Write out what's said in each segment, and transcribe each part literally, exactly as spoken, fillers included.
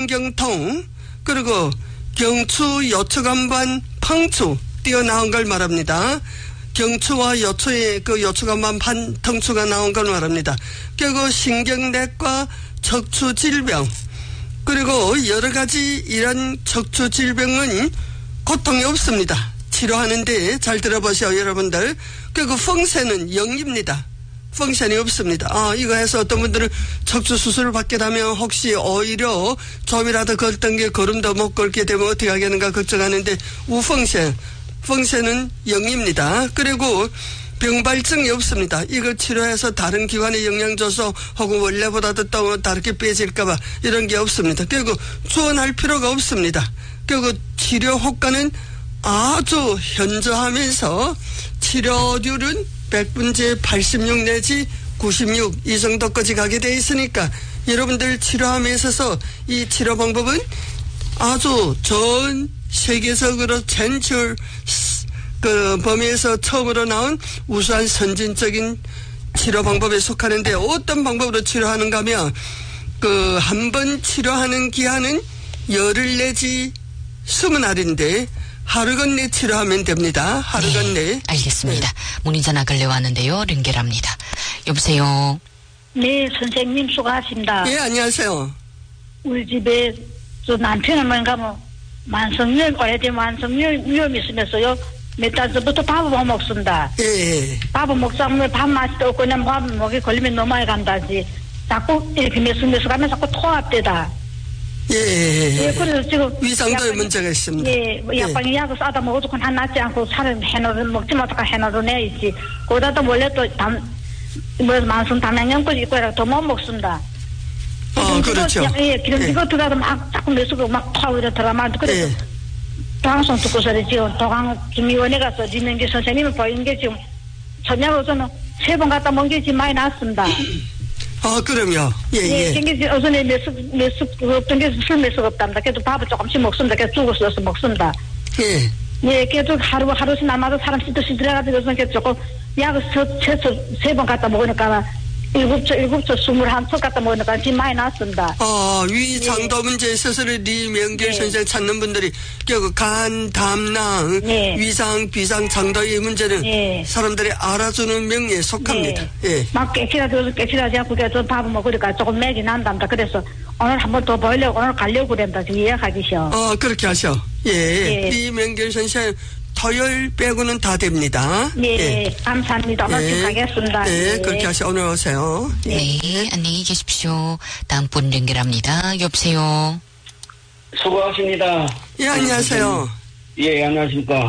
신경통, 그리고 경추, 요추간반, 펑추 뛰어나온 걸 말합니다. 경추와 요추의 그 요추간반 판통추가 나온 걸 말합니다. 그리고 신경내과 척추 질병, 그리고 여러 가지 이런 척추 질병은 고통이 없습니다. 치료하는데 잘 들어보세요, 여러분들. 그리고 펑세는 영입니다. 펑션이 없습니다. 아, 이거 해서 어떤 분들은 척추 수술을 받게 되면 혹시 오히려 좀이라도 걷던 게 걸음도 못 걸게 되면 어떻게 하겠는가 걱정하는데 우펑션, 펑션은 영입니다. 그리고 병발증이 없습니다. 이걸 치료해서 다른 기관에 영향 줘서 혹은 원래보다도 또 다르게 빼질까봐 이런 게 없습니다. 그리고 주원할 필요가 없습니다. 그리고 치료 효과는 아주 현저하면서 치료율은 백 분째 팔십육 내지 구십육 이 정도까지 가게 돼 있으니까 여러분들 치료함에 있어서 이 치료 방법은 아주 전 세계적으로 진출 그 범위에서 처음으로 나온 우수한 선진적인 치료 방법에 속하는데 어떤 방법으로 치료하는가 하면 그 한 번 치료하는 기한은 열흘 내지 스무 날인데 하루 건네 치료하면 됩니다. 하루 네, 건네. 알겠습니다. 네. 문의 전화 걸려 왔는데요. 연결합니다. 여보세요. 네, 선생님 수고하십니다. 예, 안녕하세요. 우리 집에 저 남편은 가면 만성염, 오래된 만성염 있으면서요. 몇 달 전부터 밥을 못 먹습니다. 예, 예. 밥을 먹자 하면 밥 맛이 없고 그냥 밥 먹이 걸리면 너무 많이 간다지. 자꾸 이렇게 메스메스 가면 자꾸 토합대다. 예, 예, 예. 예, 그래서 지금 위장도에 문제가 있습니다. 예, 뭐 약방에 예. 약을 싸다 먹어도 그건 한 낫지 않고 살을 해놓으 먹지 못하고 해놓으 내 있지. 거기다도 원래 또 담, 뭐 만성 담양염까지 있고 해서 더 못 먹습니다. 어, 그렇죠. 예, 기름지고 예. 들어가도 막 자꾸 메스고 막 토하고 들어가면 그래서 예. 방송 듣고서 지금 도강 김의원에 가서 지명기 선생님을 보이는 게 지금 저녁으로 저는 세 번 갔다 먹은 게 지금 많이 났습니다. 아, 그럼요. 예, 예. 예, 생기지, 어선에 매수, 매수, 없던 게 술 매수가 없답니다. 그래도 밥을 조금씩 먹습니다. 그래서 죽을 써서 먹습니다. 예. 예, 그래도 하루, 하루씩 남아도 사람 씻듯이 들어가지고, 그래서 조금, 약을 최소 세 번 갖다 먹으니까, 일곱 초, 일곱 초, 스물한 초 갖다 먹으니까 지금 많이 났습니다. 어, 위, 장도 예. 문제에 있어서는 리명길 예. 선생 찾는 분들이, 그, 간, 담낭, 예. 위장, 비상, 장도의 문제는 예. 사람들이 알아주는 명예에 속합니다. 예. 예. 막 깨치라도 깨치라지 않고, 그래서 밥을 먹으니까 조금 맥이 난답니다. 그래서 오늘 한 번 더 보려고, 오늘 가려고 그랬다. 지금 예약하기셔. 어, 그렇게 하셔. 예. 예. 리명길 선생, 토요일 빼고는 다 됩니다. 네, 예. 감사합니다. 오늘 예. 가겠습니다. 네, 예. 그렇게 하시 오늘 오세요. 네, 네, 안녕히 계십시오. 다음 분 연결합니다. 여보세요. 수고하십니다. 예, 안녕하세요. 예, 안녕하십니까.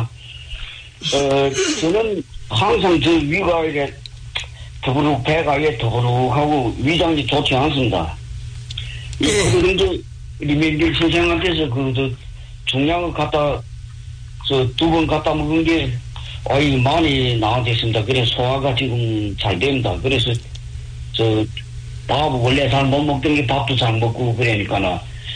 어, 저는 항상 저 위가 이래 더부룩, 배가 이래 더부룩하고 위장이 좋지 않습니다. 예. 그런데 리밀길 선생한테서 그, 저, 중량을 갖다 저 두 번 갖다 먹은 게 어이 많이 나아졌습니다. 그래서 소화가 지금 잘 됩니다. 그래서 저 밥을 원래 잘 못 먹던 게 밥도 잘 먹고 그러니까는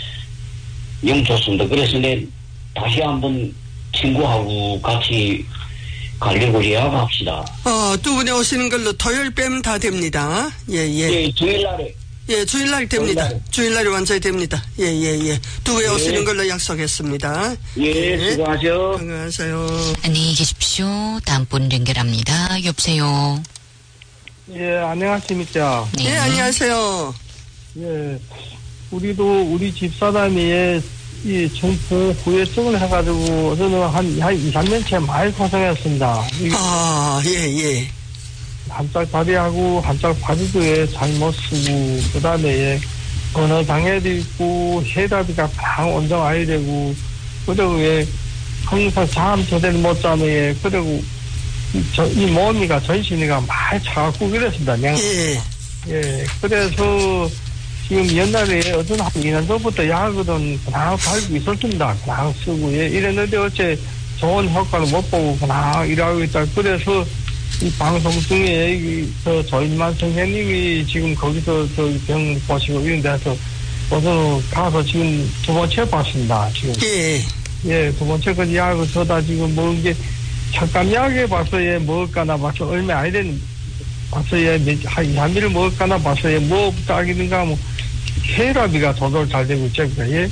영 좋습니다. 그래서 내 다시 한번 친구하고 같이 가려고 예약합시다. 어, 두 분이 오시는 걸로 토요일 빼면 다 됩니다. 예, 예. 예, 주일날에. 예, 주일날 됩니다. 주일날에, 주일날에 완전히 됩니다. 예, 예, 예. 두 분이 예. 오시는 걸로 약속했습니다. 예, 예. 수고하세요. 건강하세요. 안녕히 계십시오. 다음 분 연결합니다. 여보세요. 예, 안녕하십니까. 네. 예, 안녕하세요. 예, 우리도 우리 집사람이 이 정부 후유증을 해가지고 저는 한, 한 이, 삼 년째 많이 고생했습니다. 아, 예, 예. 한짝 다리하고 한짝 바지도 잘 못 쓰고, 그 다음에 언어 장애도 있고, 혈압이가 강 온정아야 되고, 그리고 왜 항상 잠 제대로 못 자면, 예, 그리고 저, 이 몸이가, 전신이가 많이 차갑고 그랬습니다. 예. 예, 그래서 지금 옛날에 어떤 한 이 년 전부터 약은 그냥 갈고 있었습니다. 그냥 쓰고, 예, 이랬는데 어째 좋은 효과를 못 보고 그냥 일하고 있다. 그래서 이 방송 중에 이, 저, 조인만 선생님이 지금 거기서 저 병 보시고 이런 데서 어서 가서 지금 두 번째 봤습니다. 지금. 예. 예, 두 번째까지 약을 써다 지금 먹은 게 잠깐 약에 봐서 예, 먹을까나 봐서 얼마 안 되는 봐서 예, 한 이, 삼 일 먹을까나 봐서 예, 뭐 딱이든가 뭐 혈압이가 조절 잘 되고 있죠. 예.